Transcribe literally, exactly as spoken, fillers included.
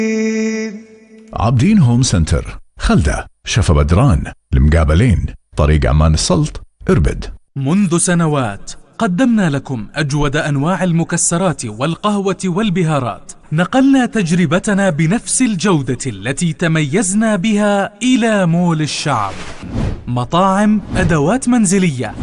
عابدين هوم سنتر، خلدة، شفا بدران، المقابلين، طريق عمان السلط، اربد. منذ سنوات قدمنا لكم أجود أنواع المكسرات والقهوة والبهارات. نقلنا تجربتنا بنفس الجودة التي تميزنا بها إلى مول الشعب. مطاعم، أدوات منزلية،